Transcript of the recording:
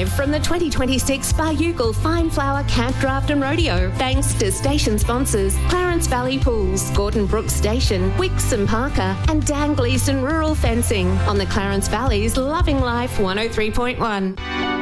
live from the 2026 Barugal Fine Flower Camp Draft and Rodeo. Thanks to station sponsors Clarence Valley Pools, Gordon Brooks Station, Wicks and Parker, and Dan Gleeson Rural Fencing on the Clarence Valley's Loving Life 103.1.